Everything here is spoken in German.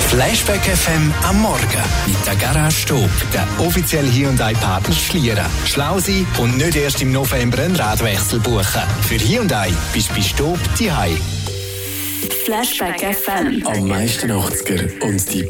Flashback FM am Morgen mit der Garage Stop, der offizielle Hyundai-Partner Schlieren. Schlau sein und nicht erst im November einen Radwechsel buchen. Für Hyundai bist du bei Stop daheim. Flashback FM. Am meisten 80er und die